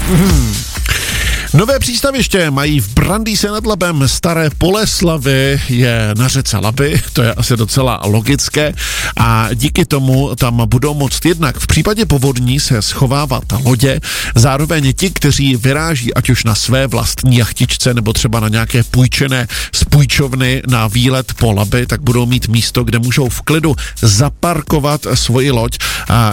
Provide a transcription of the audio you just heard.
Nové přístaviště mají v Brandýse nad Labem. Staré Poleslavy je na řece Labi, to je asi docela logické, a díky tomu tam budou moct jednak v případě povodní se schovávat lodě, zároveň ti, kteří vyráží ať už na své vlastní jachtičce nebo třeba na nějaké půjčené z půjčovny na výlet po Labi, tak budou mít místo, kde můžou v klidu zaparkovat svoji loď. A